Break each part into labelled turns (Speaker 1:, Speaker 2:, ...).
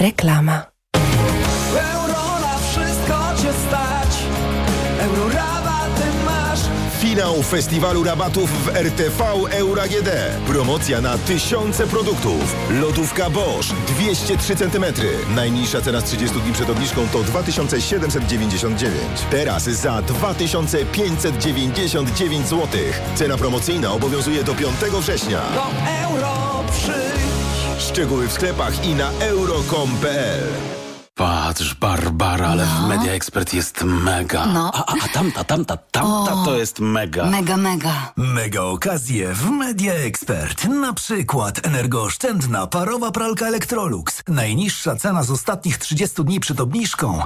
Speaker 1: Reklama.
Speaker 2: Euro na wszystko cię stać. Euro rabaty masz.
Speaker 3: Finał festiwalu rabatów w RTV Euro AGD. Promocja na tysiące produktów. Lodówka Bosch 203 cm. Najniższa cena z 30 dni przed obniżką to 2799. Teraz za 2599 zł. Cena promocyjna obowiązuje do 5 września.
Speaker 2: Do Euro przyjdź.
Speaker 3: Szczegóły w sklepach i na euro.com.pl.
Speaker 4: Patrz, Barbara, ale w Media Expert jest mega.
Speaker 5: No.
Speaker 4: A tamta to jest mega.
Speaker 5: Mega.
Speaker 6: Mega okazje w Media Expert. Na przykład energooszczędna parowa pralka Electrolux. Najniższa cena z ostatnich 30 dni przed obniżką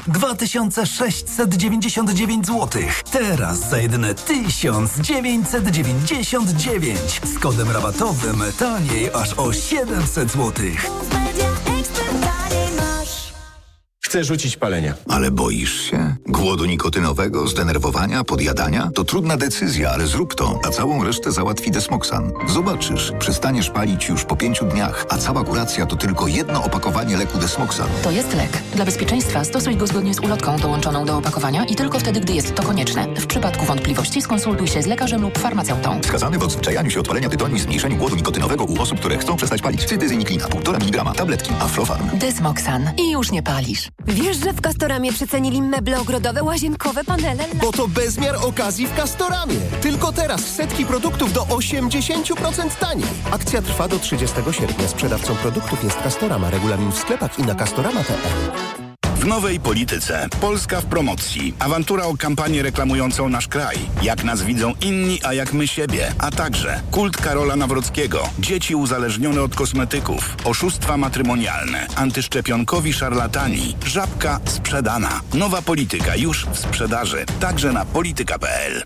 Speaker 6: 2699 zł. Teraz za jedyne 1999. Z kodem rabatowym taniej aż o 700 zł.
Speaker 7: Chcę rzucić palenie.
Speaker 8: Ale boisz się? Głodu nikotynowego, zdenerwowania, podjadania? To trudna decyzja, ale zrób to, a całą resztę załatwi Desmoxan. Zobaczysz, przestaniesz palić już po 5 dniach, a cała kuracja to tylko jedno opakowanie leku Desmoxan.
Speaker 9: To jest lek. Dla bezpieczeństwa stosuj go zgodnie z ulotką dołączoną do opakowania i tylko wtedy, gdy jest to konieczne. W przypadku wątpliwości skonsultuj się z lekarzem lub farmaceutą.
Speaker 8: Wskazany w odzwyczajaniu się od palenia tytoniu i zmniejszeniu głodu nikotynowego u osób, które chcą przestać palić. Cytyzyniklina, 1,5 mg, tabletki, Aflofarm.
Speaker 9: Desmoxan. I już nie palisz.
Speaker 1: Wiesz, że w Castoramie przecenili meble ogrodowe, łazienkowe, panele?
Speaker 7: Bo to bezmiar okazji w Castoramie. Tylko teraz setki produktów do 80% taniej. Akcja trwa do 30 sierpnia. Sprzedawcą produktów jest Castorama. Regulamin w sklepach i na castorama.pl.
Speaker 10: W nowej polityce. Polska w promocji. Awantura o kampanię reklamującą nasz kraj. Jak nas widzą inni, a jak my siebie. A także kult Karola Nawrockiego. Dzieci uzależnione od kosmetyków. Oszustwa matrymonialne. Antyszczepionkowi szarlatani. Żabka sprzedana. Nowa polityka już w sprzedaży. Także na polityka.pl.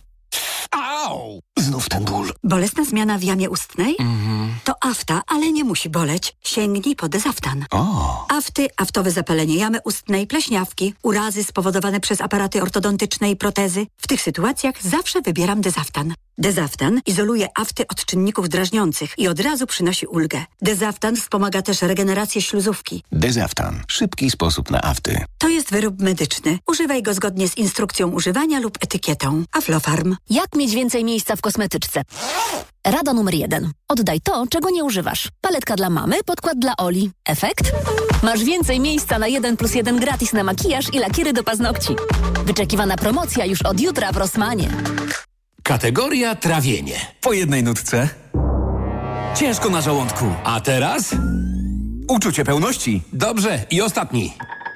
Speaker 4: Au! Znów ten ból.
Speaker 5: Bolesna zmiana w jamie ustnej? To afta, ale nie musi boleć. Sięgnij po Dezaftan. Afty, aftowe zapalenie jamy ustnej, pleśniawki, urazy spowodowane przez aparaty ortodontyczne i protezy. W tych sytuacjach zawsze wybieram Dezaftan. Dezaftan izoluje afty od czynników drażniących i od razu przynosi ulgę. Dezaftan wspomaga też regenerację śluzówki.
Speaker 8: Dezaftan. Szybki sposób na afty.
Speaker 5: To jest wyrób medyczny. Używaj go zgodnie z instrukcją używania lub etykietą. Aflofarm.
Speaker 1: Jak mieć więcej miejsca w kosmetyczce? Rada numer 1. Oddaj to, czego nie używasz. Paletka dla mamy, podkład dla Oli. Efekt? Masz więcej miejsca na 1+1 gratis na makijaż i lakiery do paznokci. Wyczekiwana promocja już od jutra w Rossmanie.
Speaker 6: Kategoria trawienie. Po jednej nutce. Ciężko na żołądku. A teraz? Uczucie pełności. Dobrze. I ostatni.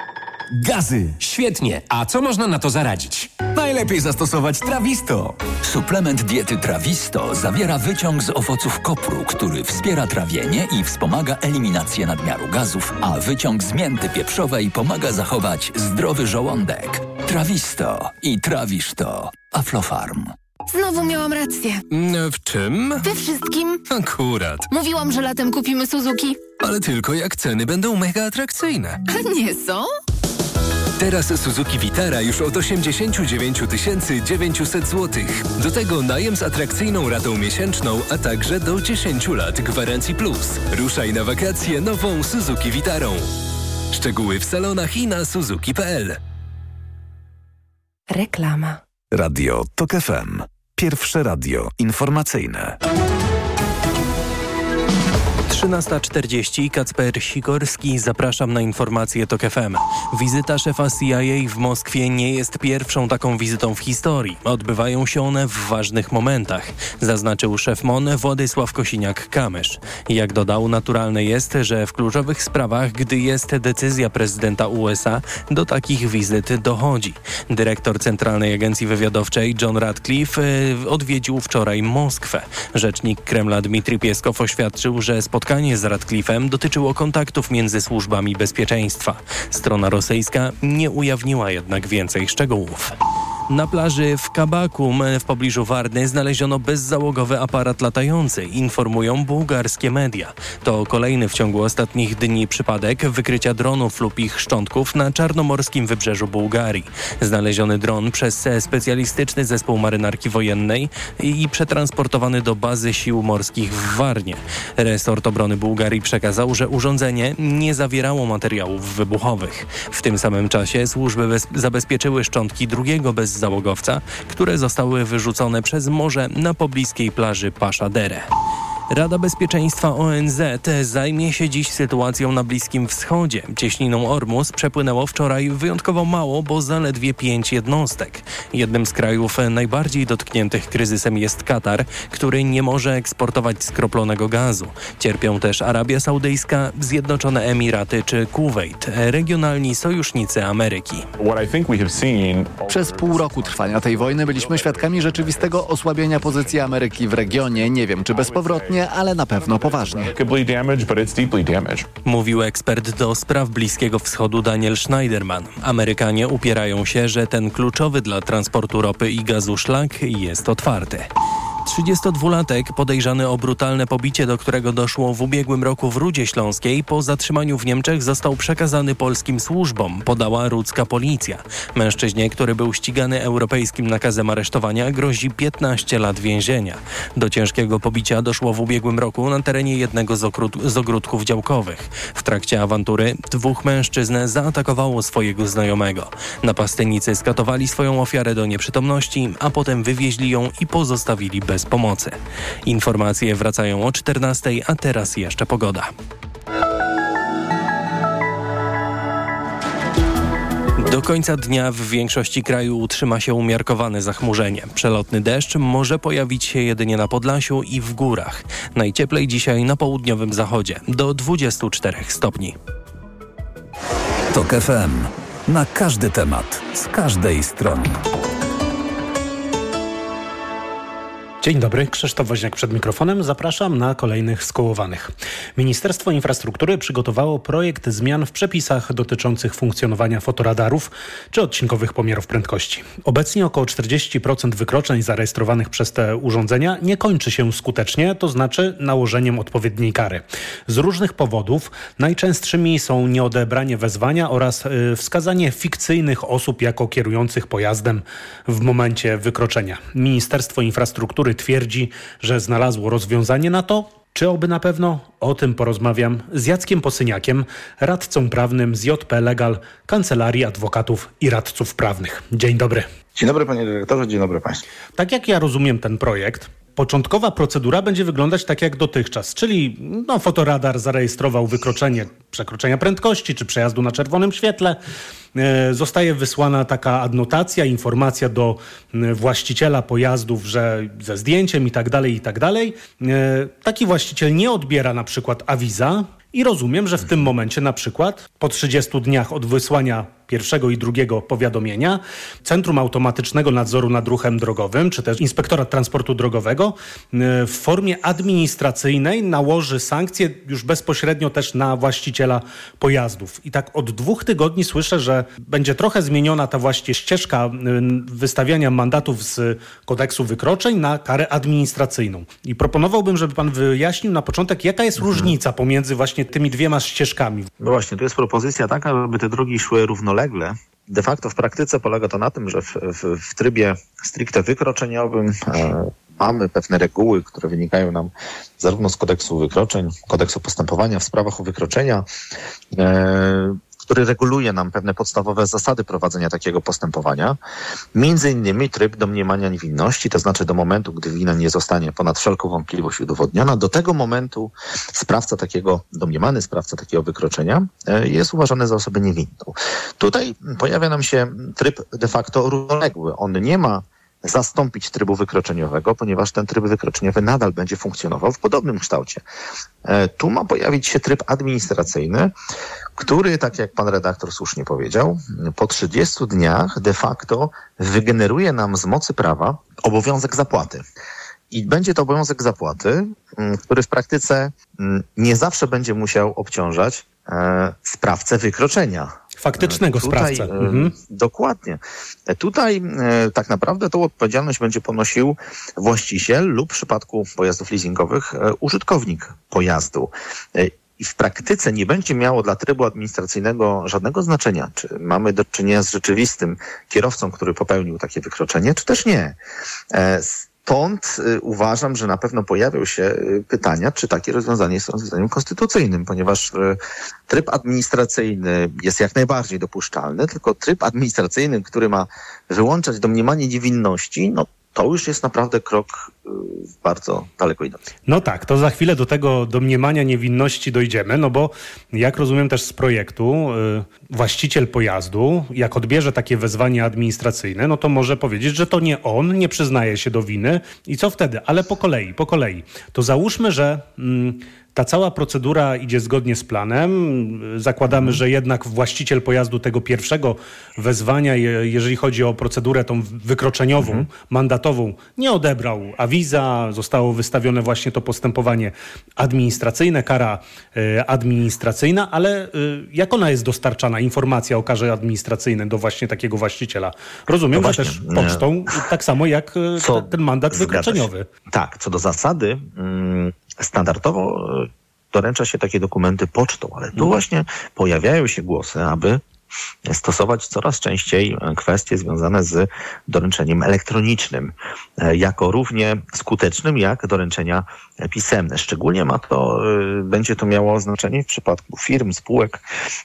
Speaker 6: Gazy. Świetnie. A co można na to zaradzić? Najlepiej zastosować Trawisto.
Speaker 11: Suplement diety Trawisto zawiera wyciąg z owoców kopru, który wspiera trawienie i wspomaga eliminację nadmiaru gazów, a wyciąg z mięty pieprzowej pomaga zachować zdrowy żołądek. Trawisto i trawisz to. Aflofarm.
Speaker 1: Znowu miałam rację.
Speaker 6: W czym?
Speaker 1: We wszystkim.
Speaker 6: Akurat.
Speaker 1: Mówiłam, że latem kupimy Suzuki.
Speaker 6: Ale tylko jak ceny będą mega atrakcyjne.
Speaker 1: A nie są?
Speaker 6: Teraz Suzuki Vitara już od 89 900 zł. Do tego najem z atrakcyjną ratą miesięczną, a także do 10 lat gwarancji plus. Ruszaj na wakacje nową Suzuki Vitarą. Szczegóły w salonach i na suzuki.pl.
Speaker 1: Reklama.
Speaker 12: Radio TOK FM. Pierwsze radio informacyjne.
Speaker 13: 13:40. Kacper Sikorski. Zapraszam na informacje TOK FM. Wizyta szefa CIA w Moskwie nie jest pierwszą taką wizytą w historii. Odbywają się one w ważnych momentach, zaznaczył szef MON Władysław Kosiniak-Kamysz. Jak dodał, naturalne jest, że w kluczowych sprawach, gdy jest decyzja prezydenta USA, do takich wizyt dochodzi. Dyrektor Centralnej Agencji Wywiadowczej John Ratcliffe odwiedził wczoraj Moskwę. Rzecznik Kremla Dmitrij Pieskow oświadczył, że spotkanie z Ratcliffe'em dotyczyło kontaktów między służbami bezpieczeństwa. Strona rosyjska nie ujawniła jednak więcej szczegółów. Na plaży w Kabakum w pobliżu Warny znaleziono bezzałogowy aparat latający, informują bułgarskie media. To kolejny w ciągu ostatnich dni przypadek wykrycia dronów lub ich szczątków na czarnomorskim wybrzeżu Bułgarii. Znaleziony dron przez specjalistyczny zespół marynarki wojennej i przetransportowany do bazy sił morskich w Warnie. Resort obrony Bułgarii przekazał, że urządzenie nie zawierało materiałów wybuchowych. W tym samym czasie służby zabezpieczyły szczątki drugiego bezzałogowca, które zostały wyrzucone przez morze na pobliskiej plaży Pasha Dere. Rada Bezpieczeństwa ONZ zajmie się dziś sytuacją na Bliskim Wschodzie. Cieśniną Ormus przepłynęło wczoraj wyjątkowo mało, bo zaledwie 5 jednostek. Jednym z krajów najbardziej dotkniętych kryzysem jest Katar, który nie może eksportować skroplonego gazu. Cierpią też Arabia Saudyjska, Zjednoczone Emiraty czy Kuwejt, regionalni sojusznicy Ameryki.
Speaker 14: Przez pół roku trwania tej wojny byliśmy świadkami rzeczywistego osłabienia pozycji Ameryki w regionie. Nie wiem, czy bezpowrotnie, ale na pewno poważnie.
Speaker 13: Mówił ekspert do spraw Bliskiego Wschodu Daniel Schneiderman. Amerykanie upierają się, że ten kluczowy dla transportu ropy i gazu szlak jest otwarty. 32-latek podejrzany o brutalne pobicie, do którego doszło w ubiegłym roku w Rudzie Śląskiej, po zatrzymaniu w Niemczech został przekazany polskim służbom, podała rudzka policja. Mężczyźnie, który był ścigany europejskim nakazem aresztowania, grozi 15 lat więzienia. Do ciężkiego pobicia doszło w ubiegłym roku na terenie jednego z ogródków działkowych. W trakcie awantury 2 mężczyzn zaatakowało swojego znajomego. Napastnicy skatowali swoją ofiarę do nieprzytomności, a potem wywieźli ją i pozostawili bez pomocy. Informacje wracają o 14:00, a teraz jeszcze pogoda. Do końca dnia w większości kraju utrzyma się umiarkowane zachmurzenie. Przelotny deszcz może pojawić się jedynie na Podlasiu i w górach. Najcieplej dzisiaj na południowym zachodzie, do 24 stopni.
Speaker 12: TOK FM. Na każdy temat, z każdej strony.
Speaker 15: Dzień dobry, Krzysztof Woźniak przed mikrofonem. Zapraszam na kolejnych skołowanych. Ministerstwo Infrastruktury przygotowało projekt zmian w przepisach dotyczących funkcjonowania fotoradarów czy odcinkowych pomiarów prędkości. Obecnie około 40% wykroczeń zarejestrowanych przez te urządzenia nie kończy się skutecznie, to znaczy nałożeniem odpowiedniej kary. Z różnych powodów najczęstszymi są nieodebranie wezwania oraz wskazanie fikcyjnych osób jako kierujących pojazdem w momencie wykroczenia. Ministerstwo Infrastruktury twierdzi, że znalazło rozwiązanie na to. Czy oby na pewno? O tym porozmawiam z Jackiem Posyniakiem, radcą prawnym z JP Legal, Kancelarii Adwokatów i Radców Prawnych. Dzień dobry.
Speaker 16: Dzień dobry panie dyrektorze, dzień dobry państwu.
Speaker 15: Tak jak ja rozumiem ten projekt, początkowa procedura będzie wyglądać tak jak dotychczas, czyli fotoradar zarejestrował wykroczenie przekroczenia prędkości czy przejazdu na czerwonym świetle. Zostaje wysłana taka adnotacja, informacja do właściciela pojazdów, że ze zdjęciem i tak dalej. Taki właściciel nie odbiera na przykład awiza i rozumiem, że w tym momencie na przykład po 30 dniach od wysłania pierwszego i drugiego powiadomienia Centrum Automatycznego Nadzoru nad Ruchem Drogowym, czy też Inspektorat Transportu Drogowego w formie administracyjnej nałoży sankcje już bezpośrednio też na właściciela pojazdów. I tak od 2 tygodni słyszę, że będzie trochę zmieniona ta właśnie ścieżka wystawiania mandatów z kodeksu wykroczeń na karę administracyjną. I proponowałbym, żeby pan wyjaśnił na początek, jaka jest różnica pomiędzy właśnie tymi 2 ścieżkami.
Speaker 16: No właśnie, tu jest propozycja taka, żeby te drogi szły równolegle. De facto w praktyce polega to na tym, że w trybie stricte wykroczeniowym mamy pewne reguły, które wynikają nam zarówno z kodeksu wykroczeń, kodeksu postępowania w sprawach o wykroczenia, który reguluje nam pewne podstawowe zasady prowadzenia takiego postępowania. Między innymi tryb domniemania niewinności, to znaczy do momentu, gdy wina nie zostanie ponad wszelką wątpliwość udowodniona, do tego momentu domniemany sprawca takiego wykroczenia jest uważany za osobę niewinną. Tutaj pojawia nam się tryb de facto równoległy. On nie ma zastąpić trybu wykroczeniowego, ponieważ ten tryb wykroczeniowy nadal będzie funkcjonował w podobnym kształcie. Tu ma pojawić się tryb administracyjny, który, tak jak pan redaktor słusznie powiedział, po 30 dniach de facto wygeneruje nam z mocy prawa obowiązek zapłaty. I będzie to obowiązek zapłaty, który w praktyce nie zawsze będzie musiał obciążać sprawcę wykroczenia.
Speaker 15: Faktycznego sprawcę.
Speaker 16: Dokładnie. Tutaj tak naprawdę tą odpowiedzialność będzie ponosił właściciel lub w przypadku pojazdów leasingowych użytkownik pojazdu. I w praktyce nie będzie miało dla trybu administracyjnego żadnego znaczenia, czy mamy do czynienia z rzeczywistym kierowcą, który popełnił takie wykroczenie, czy też nie. Stąd uważam, że na pewno pojawią się pytania, czy takie rozwiązanie jest rozwiązaniem konstytucyjnym, ponieważ tryb administracyjny jest jak najbardziej dopuszczalny, tylko tryb administracyjny, który ma wyłączać domniemanie niewinności, no to już jest naprawdę krok bardzo daleko idący.
Speaker 15: No tak, to za chwilę do tego domniemania niewinności dojdziemy, no bo jak rozumiem też z projektu, właściciel pojazdu, jak odbierze takie wezwanie administracyjne, no to może powiedzieć, że to nie on, nie przyznaje się do winy i co wtedy? Ale po kolei. To załóżmy, że ta cała procedura idzie zgodnie z planem. Zakładamy, że jednak właściciel pojazdu tego pierwszego wezwania, jeżeli chodzi o procedurę tą wykroczeniową, mandatową, nie odebrał awiza, zostało wystawione właśnie to postępowanie administracyjne, kara administracyjna, ale jak ona jest dostarczana, informacja o karze administracyjnej do właśnie takiego właściciela? Rozumiem, że też pocztą, tak samo jak ten mandat wykroczeniowy.
Speaker 16: Tak, co do zasady standardowo doręcza się takie dokumenty pocztą, ale tu właśnie pojawiają się głosy, aby stosować coraz częściej kwestie związane z doręczeniem elektronicznym, jako równie skutecznym jak doręczenia pisemne. Szczególnie będzie to miało znaczenie w przypadku firm, spółek,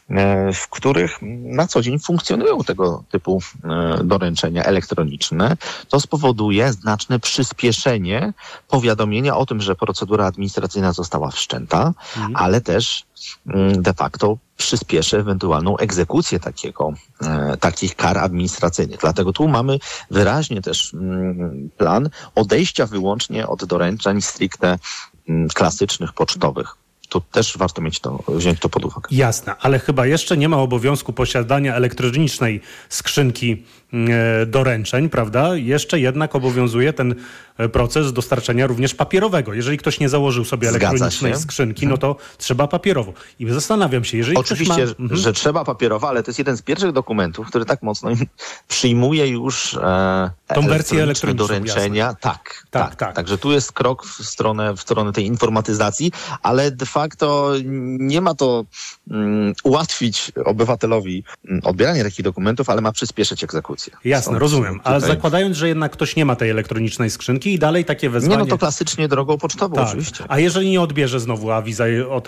Speaker 16: w których na co dzień funkcjonują tego typu doręczenia elektroniczne. To spowoduje znaczne przyspieszenie powiadomienia o tym, że procedura administracyjna została wszczęta, ale też de facto przyspieszy ewentualną egzekucję takich kar administracyjnych. Dlatego tu mamy wyraźnie też plan odejścia wyłącznie od doręczeń stricte klasycznych, pocztowych. To też warto wziąć to pod uwagę.
Speaker 15: Jasne, ale chyba jeszcze nie ma obowiązku posiadania elektronicznej skrzynki doręczeń, prawda? Jeszcze jednak obowiązuje ten proces dostarczenia również papierowego. Jeżeli ktoś nie założył sobie elektronicznej skrzynki, no to trzeba papierowo. I zastanawiam się, jeżeli
Speaker 16: oczywiście, że trzeba papierowo, ale to jest jeden z pierwszych dokumentów, który tak mocno przyjmuje już
Speaker 15: tą wersję elektroniczną
Speaker 16: doręczenia. Tak. Także tu jest krok w stronę tej informatyzacji, ale de facto nie ma to ułatwić obywatelowi odbieranie takich dokumentów, ale ma przyspieszyć egzekucję.
Speaker 15: Jasne, rozumiem. Ale zakładając, że jednak ktoś nie ma tej elektronicznej skrzynki i dalej takie wezwanie...
Speaker 16: Nie, no to klasycznie drogą pocztową, oczywiście.
Speaker 15: A jeżeli nie odbierze znowu awiza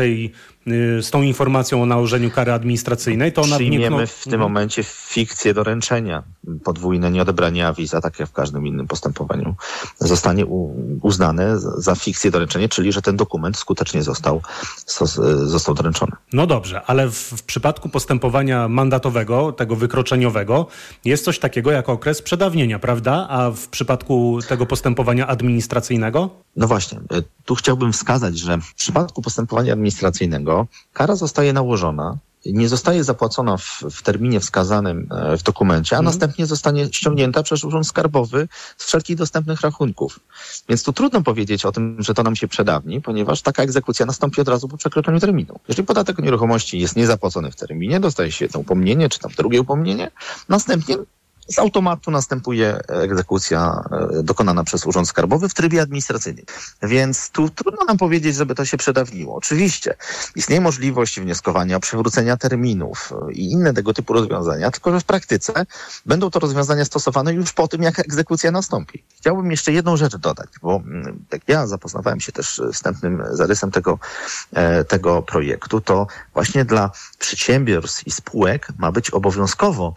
Speaker 15: z tą informacją o nałożeniu kary administracyjnej, to ona
Speaker 16: przyjmiemy w tym momencie fikcję doręczenia. Podwójne nieodebranie awiza, tak jak w każdym innym postępowaniu, zostanie uznane za fikcję doręczenia, czyli że ten dokument skutecznie został doręczony.
Speaker 15: No dobrze, ale w przypadku postępowania mandatowego, tego wykroczeniowego, jest coś takiego jak okres przedawnienia, prawda? A w przypadku tego postępowania administracyjnego?
Speaker 16: No właśnie, tu chciałbym wskazać, że w przypadku postępowania administracyjnego kara zostaje nałożona, nie zostaje zapłacona w terminie wskazanym w dokumencie, a następnie zostanie ściągnięta przez Urząd Skarbowy z wszelkich dostępnych rachunków. Więc tu trudno powiedzieć o tym, że to nam się przedawni, ponieważ taka egzekucja nastąpi od razu po przekroczeniu terminu. Jeżeli podatek od nieruchomości jest niezapłacony w terminie, dostaje się jedno upomnienie, czy tam drugie upomnienie, następnie z automatu następuje egzekucja dokonana przez Urząd Skarbowy w trybie administracyjnym. Więc tu trudno nam powiedzieć, żeby to się przedawniło. Oczywiście istnieje możliwość wnioskowania o przywrócenia terminów i inne tego typu rozwiązania, tylko że w praktyce będą to rozwiązania stosowane już po tym, jak egzekucja nastąpi. Chciałbym jeszcze jedną rzecz dodać, bo jak ja zapoznawałem się też wstępnym zarysem tego projektu, to właśnie dla przedsiębiorstw i spółek ma być obowiązkowo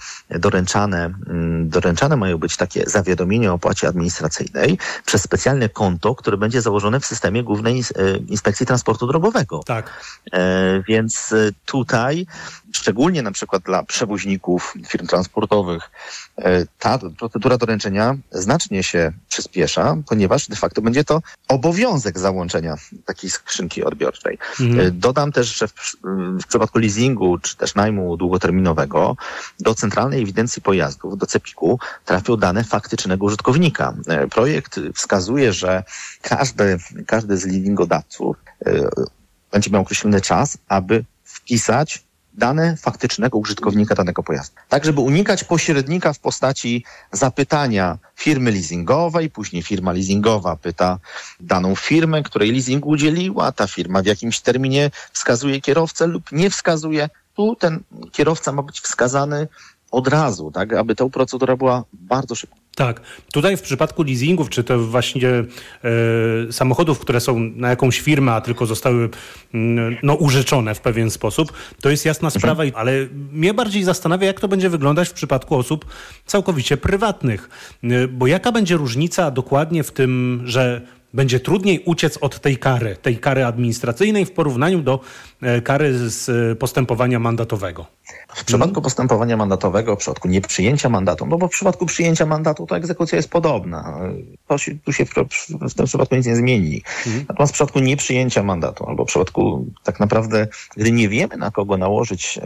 Speaker 16: doręczane mają być takie zawiadomienia o opłacie administracyjnej przez specjalne konto, które będzie założone w systemie Głównej Inspekcji Transportu Drogowego.
Speaker 15: Tak.
Speaker 16: Więc tutaj szczególnie na przykład dla przewoźników, firm transportowych, ta procedura doręczenia znacznie się przyspiesza, ponieważ de facto będzie to obowiązek załączenia takiej skrzynki odbiorczej. Dodam też, że w przypadku leasingu czy też najmu długoterminowego do Centralnej Ewidencji Pojazdów, do CEPiK-u trafią dane faktycznego użytkownika. Projekt wskazuje, że każdy z leasingodawców będzie miał określony czas, aby wpisać dane faktycznego użytkownika danego pojazdu. Tak, żeby unikać pośrednika w postaci zapytania firmy leasingowej, później firma leasingowa pyta daną firmę, której leasingu udzieliła, ta firma w jakimś terminie wskazuje kierowcę lub nie wskazuje. Tu ten kierowca ma być wskazany od razu, tak, aby ta procedura była bardzo szybka.
Speaker 15: Tak. Tutaj w przypadku leasingów, czy to właśnie samochodów, które są na jakąś firmę, a tylko zostały użyczone w pewien sposób, to jest jasna sprawa, ale mnie bardziej zastanawia, jak to będzie wyglądać w przypadku osób całkowicie prywatnych. Bo jaka będzie różnica dokładnie w tym, że będzie trudniej uciec od tej kary administracyjnej w porównaniu do kary z postępowania mandatowego?
Speaker 16: W przypadku postępowania mandatowego, w przypadku nieprzyjęcia mandatu, no bo w przypadku przyjęcia mandatu to egzekucja jest podobna. Tu się w tym przypadku nic nie zmieni. Natomiast w przypadku nieprzyjęcia mandatu, albo w przypadku tak naprawdę, gdy nie wiemy, na kogo nałożyć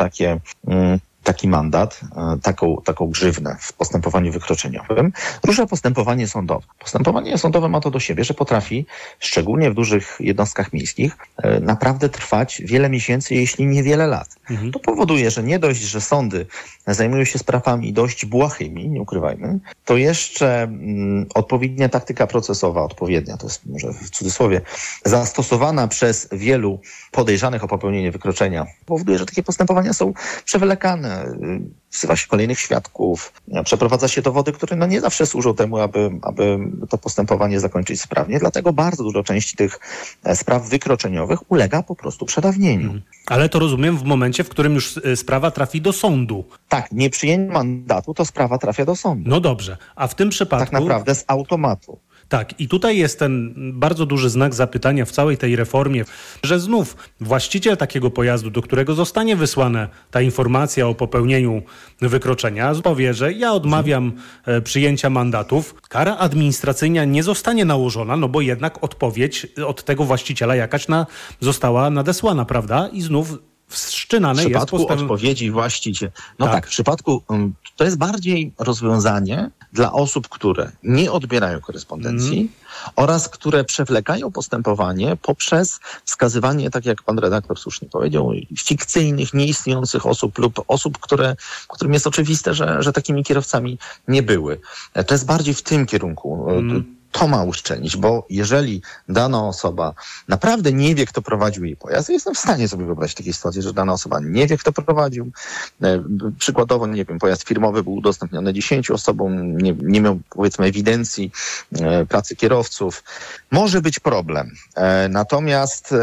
Speaker 16: taki mandat, taką grzywnę w postępowaniu wykroczeniowym, rusza postępowanie sądowe. Postępowanie sądowe ma to do siebie, że potrafi, szczególnie w dużych jednostkach miejskich, naprawdę trwać wiele miesięcy, jeśli nie wiele lat. To powoduje, że nie dość, że sądy zajmują się sprawami dość błahymi, nie ukrywajmy, to jeszcze odpowiednia taktyka procesowa, to jest może w cudzysłowie, zastosowana przez wielu podejrzanych o popełnienie wykroczenia, powoduje, że takie postępowania są przewlekane. Wzywa się kolejnych świadków, przeprowadza się dowody, które nie zawsze służą temu, aby to postępowanie zakończyć sprawnie. Dlatego bardzo dużo części tych spraw wykroczeniowych ulega po prostu przedawnieniu.
Speaker 15: Ale to rozumiem w momencie, w którym już sprawa trafi do sądu.
Speaker 16: Tak, nieprzyjęcie mandatu to sprawa trafia do sądu.
Speaker 15: No dobrze, a w tym przypadku...
Speaker 16: Tak naprawdę z automatu.
Speaker 15: Tak, i tutaj jest ten bardzo duży znak zapytania w całej tej reformie, że znów właściciel takiego pojazdu, do którego zostanie wysłana ta informacja o popełnieniu wykroczenia, powie, że ja odmawiam przyjęcia mandatów. Kara administracyjna nie zostanie nałożona, no bo jednak odpowiedź od tego właściciela jakaś została nadesłana, prawda? I znów wszczynane jest
Speaker 16: postępowanie. W przypadku odpowiedzi właściciel. W przypadku to jest bardziej rozwiązanie dla osób, które nie odbierają korespondencji oraz które przewlekają postępowanie poprzez wskazywanie, tak jak pan redaktor słusznie powiedział, fikcyjnych, nieistniejących osób lub osób, którym jest oczywiste, że takimi kierowcami nie były. To jest bardziej w tym kierunku. To ma uszczelnić, bo jeżeli dana osoba naprawdę nie wie, kto prowadził jej pojazd, jestem w stanie sobie wyobrazić takiej sytuacji, że dana osoba nie wie, kto prowadził. Przykładowo, pojazd firmowy był udostępniony 10 osobom, nie miał, powiedzmy, ewidencji pracy kierowców. Może być problem. Natomiast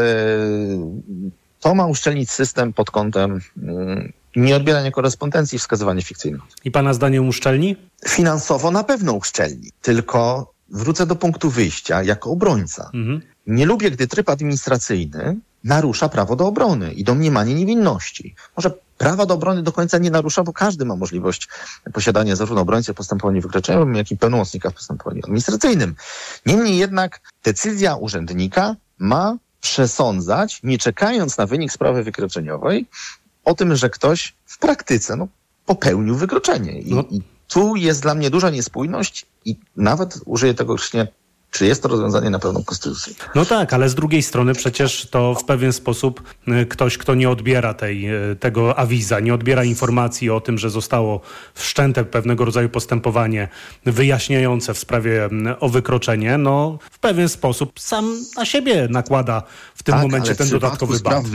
Speaker 16: to ma uszczelnić system pod kątem nieodbierania korespondencji, wskazywanie fikcyjnych.
Speaker 15: I pana zdaniem uszczelni?
Speaker 16: Finansowo na pewno uszczelni, tylko wrócę do punktu wyjścia jako obrońca. Nie lubię, gdy tryb administracyjny narusza prawo do obrony i domniemanie niewinności. Może prawa do obrony do końca nie narusza, bo każdy ma możliwość posiadania zarówno obrońcy w postępowaniu wykroczeniowych, jak i pełnomocnika w postępowaniu administracyjnym. Niemniej jednak decyzja urzędnika ma przesądzać, nie czekając na wynik sprawy wykroczeniowej, o tym, że ktoś w praktyce popełnił wykroczenie. I tu jest dla mnie duża niespójność i nawet użyję tego określenia, czy jest to rozwiązanie na pewno konstytucyjne.
Speaker 15: No tak, ale z drugiej strony przecież to w pewien sposób ktoś, kto nie odbiera tego awiza, nie odbiera informacji o tym, że zostało wszczęte pewnego rodzaju postępowanie wyjaśniające w sprawie o wykroczenie, w pewien sposób sam na siebie nakłada w tym momencie ten dodatkowy bat.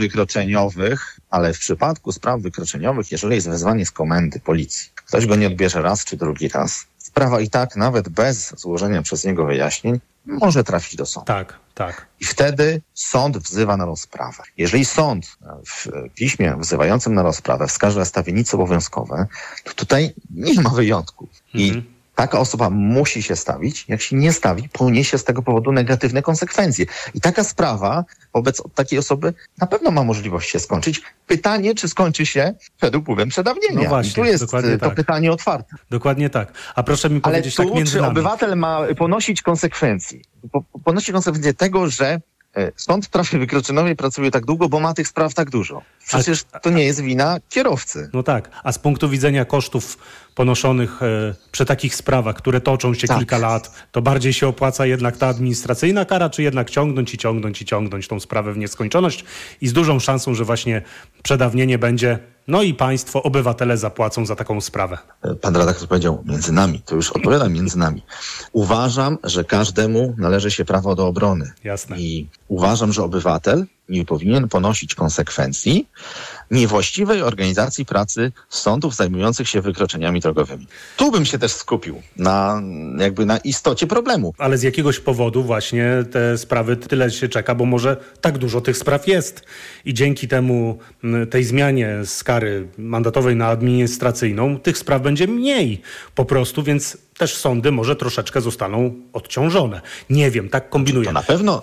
Speaker 16: Ale w przypadku spraw wykroczeniowych, jeżeli jest wezwanie z komendy policji, ktoś go nie odbierze raz czy drugi raz, sprawa i tak nawet bez złożenia przez niego wyjaśnień może trafić do sądu.
Speaker 15: Tak.
Speaker 16: I wtedy sąd wzywa na rozprawę. Jeżeli sąd w piśmie wzywającym na rozprawę wskaże stawiennice obowiązkowe, to tutaj nie ma wyjątków. I taka osoba musi się stawić. Jak się nie stawi, poniesie z tego powodu negatywne konsekwencje. I taka sprawa wobec takiej osoby na pewno ma możliwość się skończyć. Pytanie, czy skończy się przed upływem przedawnienia.
Speaker 15: No właśnie,
Speaker 16: i tu jest to
Speaker 15: tak.
Speaker 16: pytanie otwarte.
Speaker 15: Dokładnie tak. A proszę mi powiedzieć tak między
Speaker 16: czy
Speaker 15: nami.
Speaker 16: obywatel ma ponosić konsekwencje? Ponosi konsekwencje tego, że sąd w prawie wykroczenowej pracuje tak długo, bo ma tych spraw tak dużo. Przecież to nie jest wina kierowcy.
Speaker 15: No tak, a z punktu widzenia kosztów ponoszonych przy takich sprawach, które toczą się kilka lat, to bardziej się opłaca jednak ta administracyjna kara, czy jednak ciągnąć tą sprawę w nieskończoność i z dużą szansą, że właśnie przedawnienie będzie, no i państwo, obywatele zapłacą za taką sprawę.
Speaker 16: Pan redaktor powiedział między nami, to już odpowiadam między nami. Uważam, że każdemu należy się prawo do obrony.
Speaker 15: Jasne.
Speaker 16: I uważam, że obywatel nie powinien ponosić konsekwencji niewłaściwej organizacji pracy sądów zajmujących się wykroczeniami drogowymi. Tu bym się też skupił na istocie problemu.
Speaker 15: Ale z jakiegoś powodu właśnie te sprawy tyle się czeka, bo może tak dużo tych spraw jest. I dzięki tej zmianie z kary mandatowej na administracyjną tych spraw będzie mniej po prostu, więc też sądy może troszeczkę zostaną odciążone. Nie wiem, tak kombinuję.
Speaker 16: To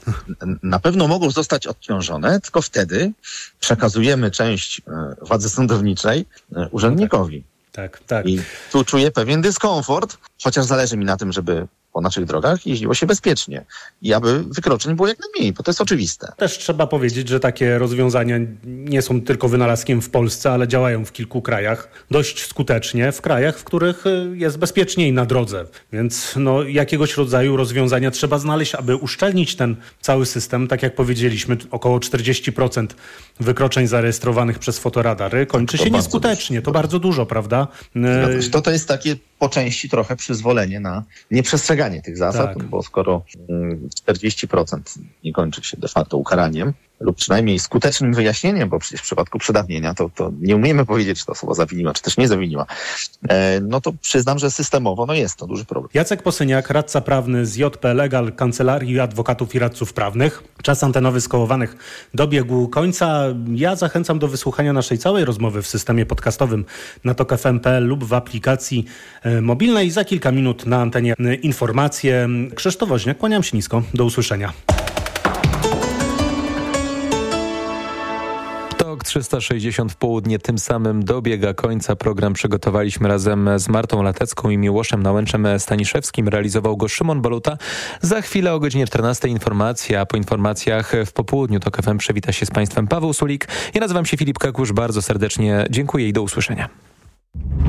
Speaker 16: na pewno mogą zostać odciążone, tylko wtedy przekazujemy część władzy sądowniczej urzędnikowi.
Speaker 15: Tak.
Speaker 16: I tu czuję pewien dyskomfort, chociaż zależy mi na tym, żeby po naszych drogach jeździło się bezpiecznie i aby wykroczeń było jak najmniej, bo to jest oczywiste.
Speaker 15: Też trzeba powiedzieć, że takie rozwiązania nie są tylko wynalazkiem w Polsce, ale działają w kilku krajach dość skutecznie, w krajach, w których jest bezpieczniej na drodze. Więc jakiegoś rodzaju rozwiązania trzeba znaleźć, aby uszczelnić ten cały system. Tak jak powiedzieliśmy, około 40% wykroczeń zarejestrowanych przez fotoradary kończy się nieskutecznie. To bardzo dużo, prawda?
Speaker 16: To jest takie po części trochę przyzwolenie na nieprzestrzeganie tych zasad, bo skoro 40% nie kończy się de facto ukaraniem lub przynajmniej skutecznym wyjaśnieniem, bo przecież w przypadku przedawnienia to nie umiemy powiedzieć, czy ta osoba zawiniła, czy też nie zawiniła, no to przyznam, że systemowo jest to duży problem.
Speaker 15: Jacek Posyniak, radca prawny z JP Legal, Kancelarii Adwokatów i Radców Prawnych. Czas antenowy Skołowanych dobiegł końca. Ja zachęcam do wysłuchania naszej całej rozmowy w systemie podcastowym na TOK.fm.pl lub w aplikacji mobilnej. Za kilka minut na antenie informacje. Krzysztof Woźniak, kłaniam się nisko. Do usłyszenia.
Speaker 17: TOK 360 w południe tym samym dobiega końca. Program przygotowaliśmy razem z Martą Latecką i Miłoszem Nałęczem-Staniszewskim. Realizował go Szymon Baluta. Za chwilę o godzinie 14 informacja, a po informacjach w popołudniu TOK FM przywita się z Państwem Paweł Sulik. Ja nazywam się Filip Kakusz. Bardzo serdecznie dziękuję i do usłyszenia.